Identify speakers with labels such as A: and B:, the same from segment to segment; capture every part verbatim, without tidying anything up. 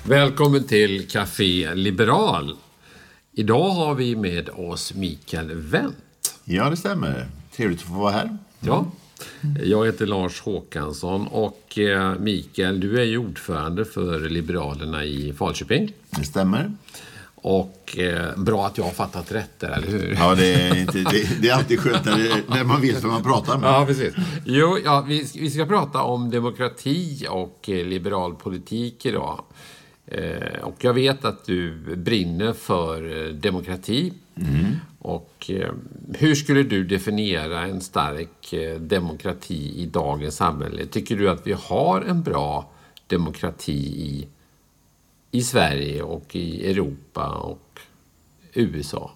A: Välkommen till Café Liberal. Idag har vi med oss Mikael Wendt.
B: Ja, det stämmer. Trevligt att få vara här.
A: Ja, jag heter Lars Håkansson och Mikael, du är ju ordförande för Liberalerna i Falköping.
B: Det stämmer.
A: Och eh, bra att jag har fattat rätt där, eller hur?
B: Ja, det är, inte, det, det är alltid skönt när, det, när man vet vad man pratar med.
A: Ja, precis. Jo, ja, vi, vi ska prata om demokrati och eh, liberal politik idag. Eh, och jag vet att du brinner för eh, demokrati. Mm. Och eh, hur skulle du definiera en stark eh, demokrati i dagens samhälle? Tycker du att vi har en bra demokrati i i Sverige och i Europa och U S A?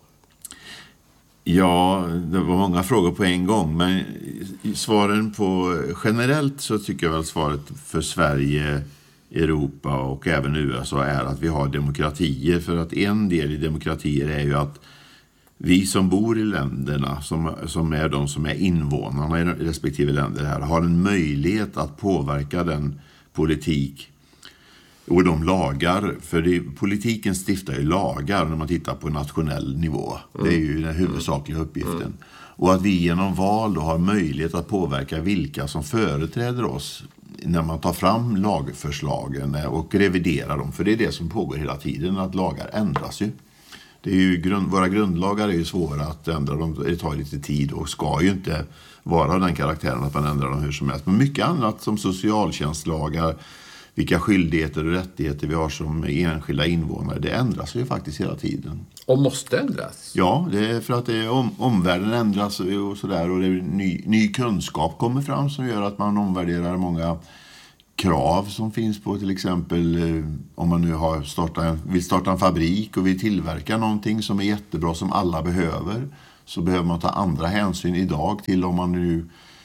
B: Ja, det var många frågor på en gång. Men svaren på generellt så tycker jag väl svaret för Sverige, Europa och även U S A är att vi har demokratier. För att en del i demokratier är ju att vi som bor i länderna, som, som är de som är invånarna i respektive länder här, har en möjlighet att påverka den politik och de lagar, för det, politiken stiftar ju lagar när man tittar på nationell nivå. Det är ju den huvudsakliga uppgiften. Mm. Och att vi genom val då har möjlighet att påverka vilka som företräder oss när man tar fram lagförslagen och reviderar dem. För det är det som pågår hela tiden, att lagar ändras ju. Det är ju grund, våra grundlagar är ju svåra att ändra dem, det tar lite tid och ska ju inte vara av den karaktären att man ändrar dem hur som helst. Men mycket annat som socialtjänstlagar, vilka skyldigheter och rättigheter vi har som enskilda invånare, det ändras ju faktiskt hela tiden.
A: Och måste ändras?
B: Ja, det är för att det är om, omvärlden ändras och sådär, och det är ny, ny kunskap kommer fram som gör att man omvärderar många krav som finns på, till exempel om man nu har startat en, vill starta en fabrik och vill tillverka någonting som är jättebra som alla behöver, så behöver man ta andra hänsyn idag till om man nu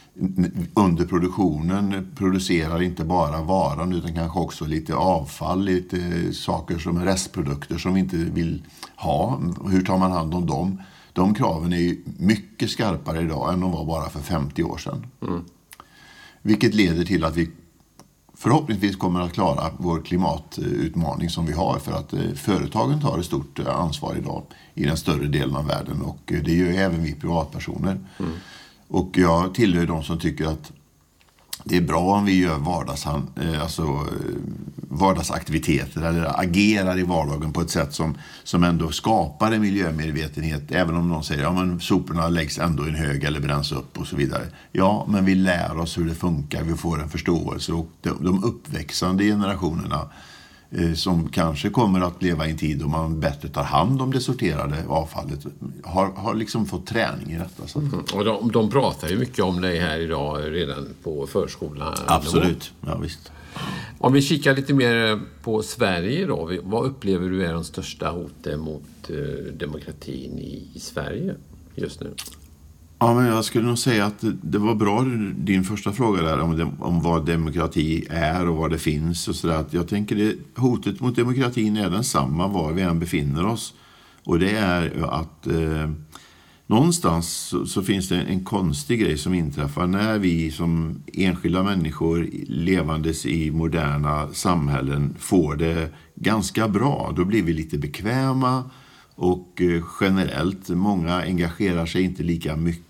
B: under produktionen producerar inte bara varan utan kanske också lite avfall, lite saker som är restprodukter som vi inte vill ha. Hur tar man hand om dem? De kraven är ju mycket skarpare idag än de var bara för femtio år sedan. Mm. Vilket leder till att vi förhoppningsvis kommer att klara vår klimatutmaning som vi har, för att företagen tar ett stort ansvar idag i den större delen av världen, och det gör ju även vi privatpersoner. Mm. Och jag tillhör de som tycker att det är bra om vi gör vardags, alltså vardagsaktiviteter eller agerar i vardagen på ett sätt som, som ändå skapar en miljömedvetenhet. Även om någon säger att ja, soporna läggs ändå i en hög eller bränns upp och så vidare. Ja, men vi lär oss hur det funkar, vi får en förståelse, och de, de uppväxande generationerna som kanske kommer att leva i en tid då man bättre tar hand om det sorterade avfallet har, har liksom fått träning i detta. Så. Mm.
A: Och de, de pratar ju mycket om det här idag redan på förskolan.
B: Absolut, ja visst.
A: Om vi kikar lite mer på Sverige då, vad upplever du är de största hoten mot eh, demokratin i, i Sverige just nu?
B: Ja, men jag skulle nog säga att det var bra din första fråga där om, om vad demokrati är och vad det finns och sådär. Jag tänker det, hotet mot demokratin är densamma var vi än befinner oss. Och det är att eh, någonstans så, så finns det en konstig grej som inträffar när vi som enskilda människor levandes i moderna samhällen får det ganska bra. Då blir vi lite bekväma, och eh, generellt många engagerar sig inte lika mycket.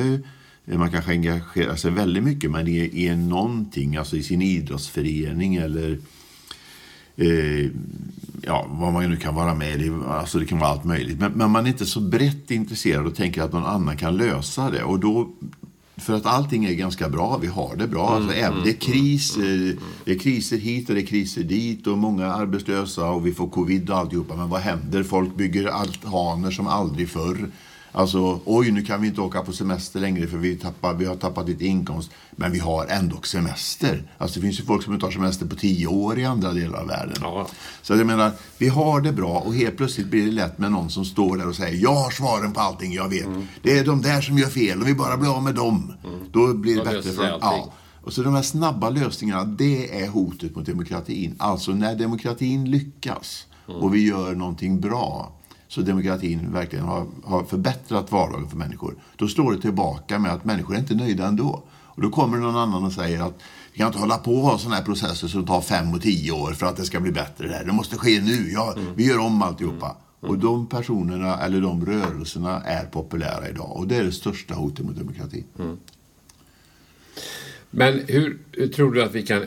B: Man kanske engagerar sig väldigt mycket, men det är, är någonting, alltså i sin idrottsförening eller eh, ja, vad man nu kan vara med i, alltså det kan vara allt möjligt. Men, men man är inte så brett intresserad och tänker att någon annan kan lösa det. Och då, för att allting är ganska bra, vi har det bra. Alltså, även det är kris, det är kriser hit och det är kriser dit och många arbetslösa och vi får covid och alltihopa. Men vad händer? Folk bygger altaner som aldrig förr. Alltså, oj, nu kan vi inte åka på semester längre för vi, tappar, vi har tappat lite inkomst. Men vi har ändå semester. Alltså det finns ju folk som tar semester på tio år i andra delar av världen. Ja. Så jag menar, vi har det bra, och helt plötsligt blir det lätt med någon som står där och säger jag har svaren på allting, jag vet. Mm. Det är de där som gör fel och vi bara blir av med dem. Mm. Då blir det de bättre för ja. Och så de här snabba lösningarna, det är hotet mot demokratin. Alltså när demokratin lyckas mm. och vi gör någonting bra, så demokratin verkligen har, har förbättrat vardagen för människor, då slår det tillbaka med att människor är inte nöjda ändå. Och då kommer någon annan och säger att Vi kan inte hålla på och ha sådana här processer som tar fem och tio år för att det ska bli bättre där. Det måste ske nu. Ja, mm. Vi gör om alltihopa. Mm. Mm. Och de personerna eller de rörelserna är populära idag. Och det är det största hotet mot demokrati. Mm.
A: Men hur, hur tror du att vi kan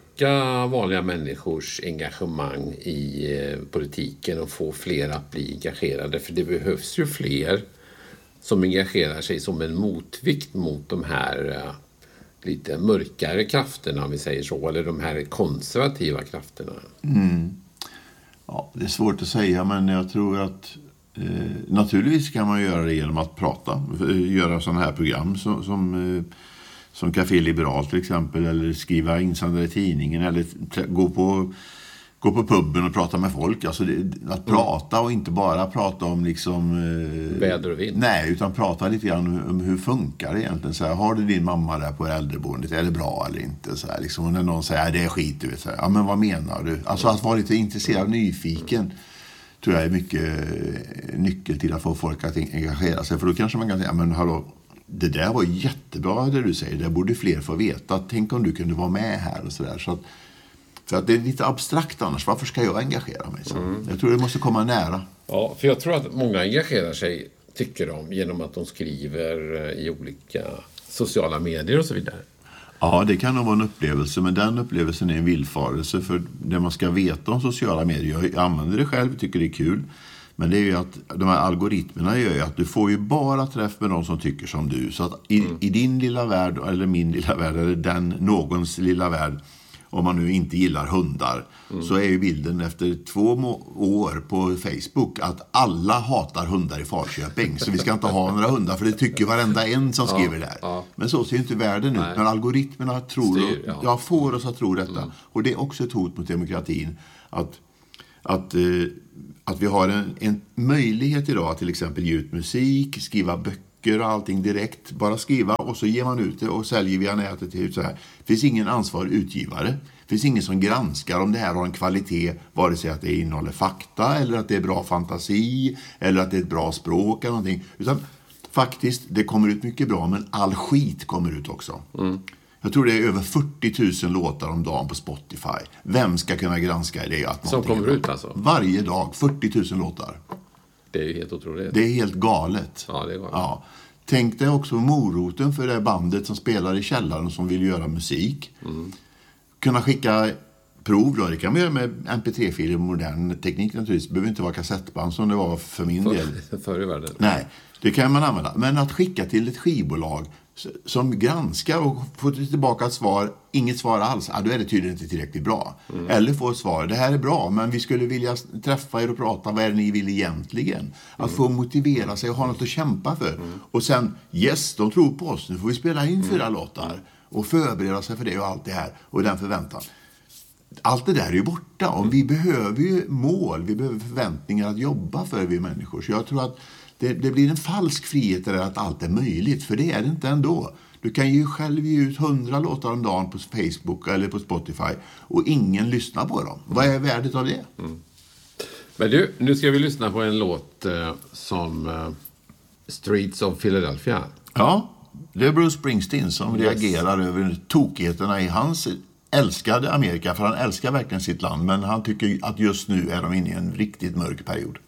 A: öka vanliga människors engagemang i eh, politiken och få fler att bli engagerade? För det behövs ju fler som engagerar sig som en motvikt mot de här eh, lite mörkare krafterna, om vi säger så, eller de här konservativa krafterna.
B: Mm. Ja, det är svårt att säga, men jag tror att eh, naturligtvis kan man göra det genom att prata, göra sådana här program som, som, eh, som Café Liberal till exempel, eller skriva insändare i tidningen, eller t- gå på gå på pubben och prata med folk. Alltså det, att prata och inte bara prata om liksom eh,
A: väder och vind.
B: Nej, utan prata lite grann om, om hur funkar det egentligen. Så här, har du din mamma där på äldreboendet? Är det bra eller inte? Så här, liksom, och när någon säger det är skit, du vet, så här, ja men vad menar du? Alltså att vara lite intresserad, nyfiken, tror jag är mycket eh, nyckel till att få folk att engagera sig. För då kanske man kan säga, men hallå, det där var jättebra det du säger. Det borde fler få veta. Tänk om du kunde vara med här och sådär. Så att För att det är lite abstrakt annars. Varför ska jag engagera mig? Så mm. Jag tror det måste komma nära.
A: Ja, för jag tror att många engagerar sig, tycker de, genom att de skriver i olika sociala medier och så vidare.
B: Ja, det kan nog vara en upplevelse, men den upplevelsen är en villfarelse. För det man ska veta om sociala medier, jag använder det själv och tycker det är kul. Men det är ju att de här algoritmerna gör ju att du får ju bara träff med de som tycker som du. Så att i, mm. i din lilla värld, eller min lilla värld, eller den någons lilla värld, om man nu inte gillar hundar, mm. så är ju bilden efter två må- år på Facebook att alla hatar hundar i Falköping. Så vi ska inte ha några hundar, för det tycker varenda en som skriver ja, där. Ja. Men så ser ju inte världen ut. Men algoritmerna tror, Styr, ja. jag får oss att tro detta. Mm. Och det är också ett hot mot demokratin. Att, att, eh, att vi har en, en möjlighet idag att till exempel ge ut musik, skriva böcker och allting direkt, bara skriva och så ger man ut det och säljer via nätet ut så här. Det finns ingen ansvarig utgivare. Det finns ingen som granskar om det här har en kvalitet, vare sig att det innehåller fakta eller att det är bra fantasi eller att det är ett bra språk eller någonting. Utan faktiskt, det kommer ut mycket bra, men all skit kommer ut också. Mm. Jag tror det är över fyrtio tusen låtar om dagen på Spotify. Vem ska kunna granska det? Att
A: som kommer ut alltså?
B: Varje dag, fyrtio tusen låtar.
A: Det är ju helt otroligt.
B: Det är helt galet.
A: Ja, det är galet.
B: Ja. Tänk dig också moroten för det bandet som spelar i källaren som vill göra musik. Mm. Kunna skicka prov då. Det kan man göra med M P tre-filer och modern teknik naturligtvis. Det behöver inte vara kassettband som det var för min för, del.
A: Förr i världen.
B: Nej, det kan man använda. Men att skicka till ett skivbolag som granskar och får tillbaka ett svar, inget svar alls, ja, då är det tydligen inte tillräckligt bra. Mm. Eller få ett svar, det här är bra, men vi skulle vilja träffa er och prata, vad är det ni vill egentligen? Mm. Att få motivera sig och ha något att kämpa för. Mm. Och sen, yes, de tror på oss, nu får vi spela in fyra mm. låtar och förbereda sig för det och allt det här och den förväntan. Allt det där är ju borta och vi behöver ju mål, vi behöver förväntningar att jobba för, vi människor. Så jag tror att det, det blir en falsk frihet där att allt är möjligt, för det är det inte ändå. Du kan ju själv ge ut hundra låtar om dagen på Facebook eller på Spotify och ingen lyssnar på dem. Vad är värdet av det? Mm.
A: Men du, nu ska vi lyssna på en låt eh, som eh, Streets of Philadelphia.
B: Ja, det är Bruce Springsteen som yes. reagerar över tokigheterna i hans älskade Amerika, för han älskar verkligen sitt land, men han tycker att just nu är de inne i en riktigt mörk period.